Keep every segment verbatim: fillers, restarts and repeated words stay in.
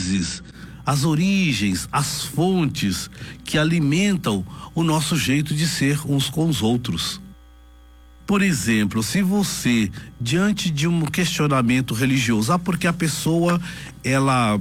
raízes, as origens, as fontes que alimentam o nosso jeito de ser uns com os outros. Por exemplo, se você, diante de um questionamento religioso, ah, porque a pessoa, ela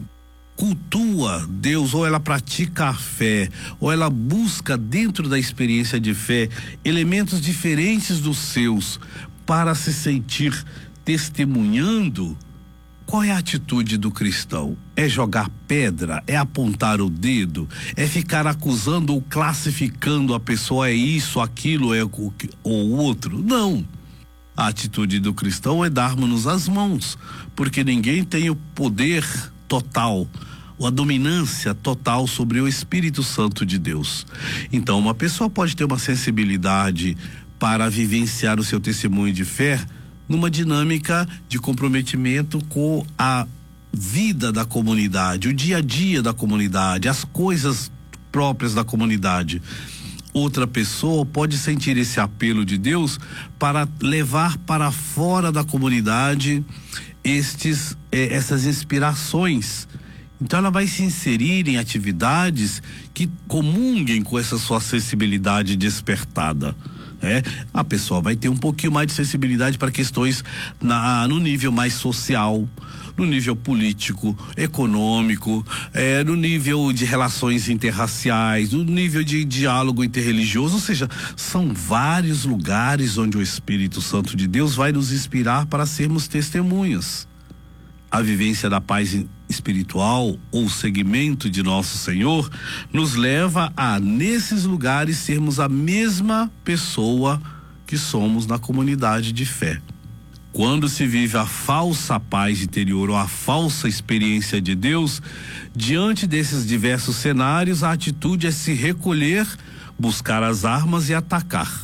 cultua Deus, ou ela pratica a fé, ou ela busca dentro da experiência de fé elementos diferentes dos seus para se sentir testemunhando, qual é a atitude do cristão? É jogar pedra? É apontar o dedo? É ficar acusando ou classificando a pessoa, é isso, aquilo, é o ou outro? Não. A atitude do cristão é darmos-nos as mãos, porque ninguém tem o poder total, ou a dominância total sobre o Espírito Santo de Deus. Então, uma pessoa pode ter uma sensibilidade para vivenciar o seu testemunho de fé numa dinâmica de comprometimento com a vida da comunidade, o dia a dia da comunidade, as coisas próprias da comunidade. Outra pessoa pode sentir esse apelo de Deus para levar para fora da comunidade estes, eh, essas inspirações. Então ela vai se inserir em atividades que comunguem com essa sua sensibilidade despertada. É, a pessoa vai ter um pouquinho mais de sensibilidade para questões na, no nível mais social, no nível político, econômico, é, no nível de relações interraciais, no nível de diálogo interreligioso, ou seja, são vários lugares onde o Espírito Santo de Deus vai nos inspirar para sermos testemunhas. A vivência da paz espiritual ou segmento de nosso Senhor nos leva a, nesses lugares, sermos a mesma pessoa que somos na comunidade de fé. Quando se vive a falsa paz interior ou a falsa experiência de Deus, diante desses diversos cenários, a atitude é se recolher, buscar as armas e atacar.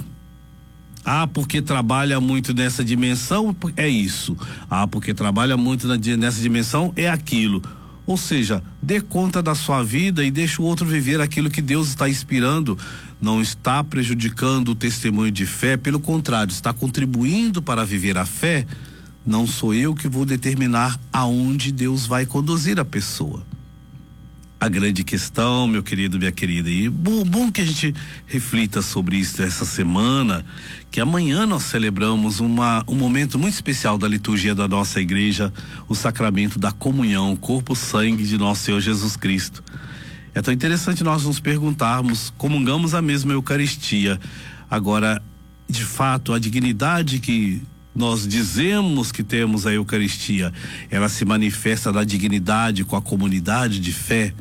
Ah, porque trabalha muito nessa dimensão, é isso. Ah, porque trabalha muito na, nessa dimensão, é aquilo. Ou seja, dê conta da sua vida e deixe o outro viver aquilo que Deus está inspirando. Não está prejudicando o testemunho de fé, pelo contrário, está contribuindo para viver a fé. Não sou eu que vou determinar aonde Deus vai conduzir a pessoa. A grande questão, meu querido, minha querida, e bom, bom que a gente reflita sobre isso essa semana, que amanhã nós celebramos uma, um momento muito especial da liturgia da nossa igreja, o sacramento da comunhão, corpo, sangue de nosso Senhor Jesus Cristo. É tão interessante nós nos perguntarmos, comungamos a mesma Eucaristia, agora, de fato, a dignidade que nós dizemos que temos a Eucaristia, ela se manifesta na dignidade com a comunidade de fé,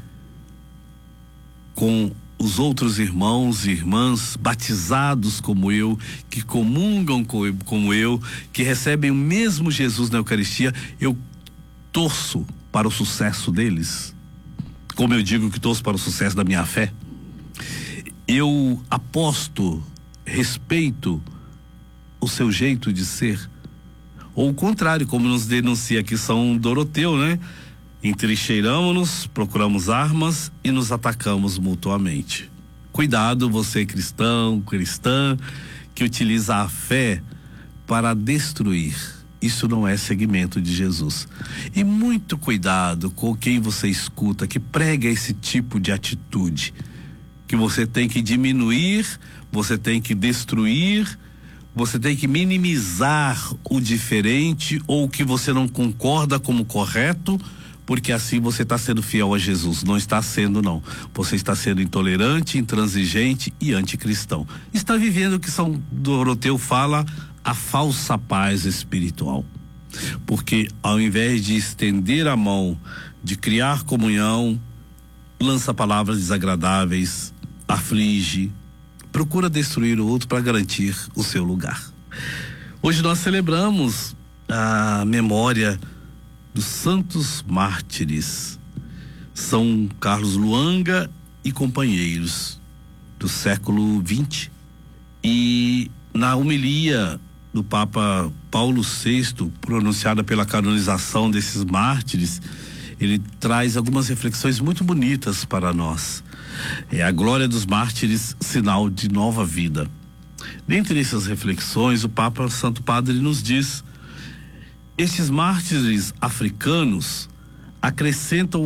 com os outros irmãos e irmãs batizados como eu, que comungam como eu, que recebem o mesmo Jesus na Eucaristia. Eu torço para o sucesso deles, como eu digo que torço para o sucesso da minha fé. Eu aposto, respeito o seu jeito de ser, ou o contrário, como nos denuncia aqui São Doroteu, né? Entrincheiramos-nos, procuramos armas e nos atacamos mutuamente. Cuidado, você cristão, cristã, que utiliza a fé para destruir. Isso não é segmento de Jesus. E muito cuidado com quem você escuta que prega esse tipo de atitude, que você tem que diminuir, você tem que destruir, você tem que minimizar o diferente ou o que você não concorda como correto, porque assim você está sendo fiel a Jesus. Não está sendo, não. Você está sendo intolerante, intransigente e anticristão. Está vivendo o que São Doroteu fala, a falsa paz espiritual. Porque ao invés de estender a mão, de criar comunhão, lança palavras desagradáveis, aflige, procura destruir o outro para garantir o seu lugar. Hoje nós celebramos a memória dos santos mártires, São Carlos Luanga e companheiros do século vinte. E na homilia do Papa Paulo sexto, pronunciada pela canonização desses mártires, ele traz algumas reflexões muito bonitas para nós. É a glória dos mártires, sinal de nova vida. Dentre essas reflexões, o Papa Santo Padre nos diz: estes mártires africanos acrescentam